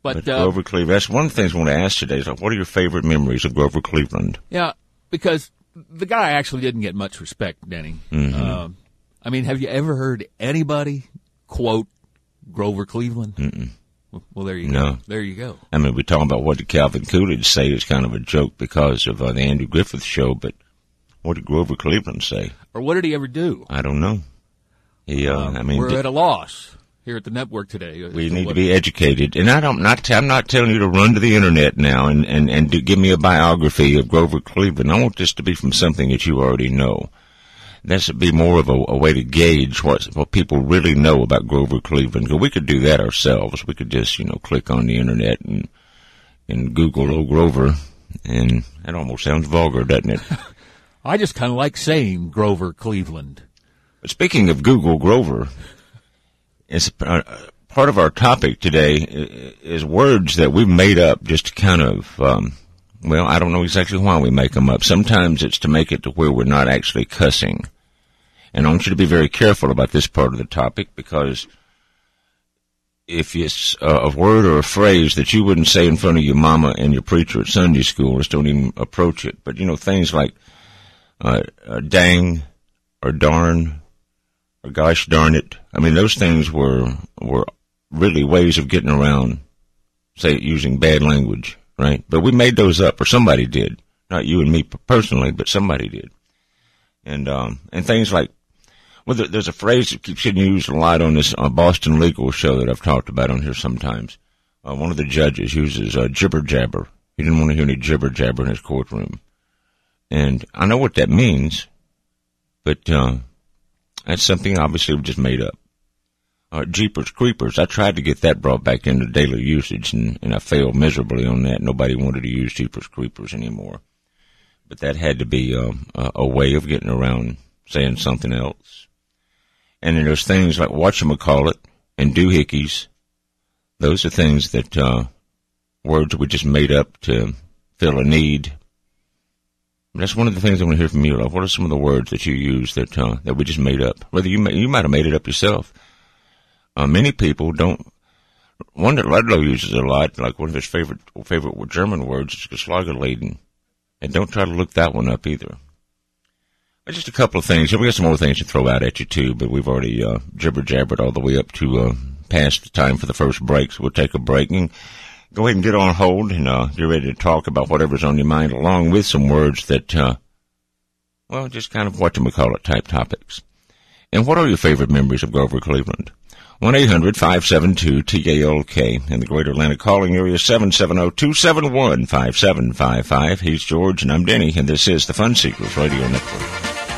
But Grover Cleveland, that's one of the things I want to ask today is, like, what are your favorite memories of Grover Cleveland? Yeah, because the guy actually didn't get much respect, Denny. Mm-hmm. I mean, have you ever heard anybody quote Grover Cleveland? Mm-mm. Well, there you No. go. There you go. I mean, we're talking about what did Calvin Coolidge say. It's kind of a joke because of the Andrew Griffith show, but what did Grover Cleveland say? Or what did he ever do? I don't know. We're at a loss here at the network today. We need to be educated, and I'm not telling you to run to the internet now and give me a biography of Grover Cleveland. I want this to be from something that you already know. This would be more of a way to gauge what people really know about Grover Cleveland. Because we could do that ourselves. We could just click on the internet and Google old Grover, and that almost sounds vulgar, doesn't it? I just kind of like saying Grover Cleveland. But speaking of Google Grover, it's part of our topic today is words that we've made up just to kind of, I don't know exactly why we make them up. Sometimes it's to make it to where we're not actually cussing. And I want you to be very careful about this part of the topic, because if it's a word or a phrase that you wouldn't say in front of your mama and your preacher at Sunday school, just don't even approach it. But, things like dang or darn or gosh darn it. I mean, those things were really ways of getting around, say, using bad language, right? But we made those up, or somebody did. Not you and me personally, but somebody did. And things like, there's a phrase that keeps getting used a lot on this Boston legal show that I've talked about on here sometimes. One of the judges uses jibber jabber. He didn't want to hear any jibber jabber in his courtroom. And I know what that means, but that's something obviously we just made up. Jeepers creepers. I tried to get that brought back into daily usage, and I failed miserably on that. Nobody wanted to use jeepers creepers anymore. But that had to be a way of getting around saying something else. And then there's things like whatchamacallit and doohickeys. Those are things that words we just made up to fill a need. That's one of the things I want to hear from you. What are some of the words that you use that we just made up? Whether you might have made it up yourself. Many people don't. One that Ludlow uses a lot, like one of his favorite German words, is Geschlagerleden. And don't try to look that one up either. Just a couple of things. We got some more things to throw out at you too, but we've already jibber-jabbered all the way up to past the time for the first break, so we'll take a break and go ahead and get on hold and get ready to talk about whatever's on your mind, along with some words that, just kind of whatchamacallit type topics. And what are your favorite memories of Grover Cleveland? 1-800-572-TALK. In the greater Atlanta calling area, 770-271-5755. He's George, and I'm Denny, and this is the Fun Seekers Radio Network.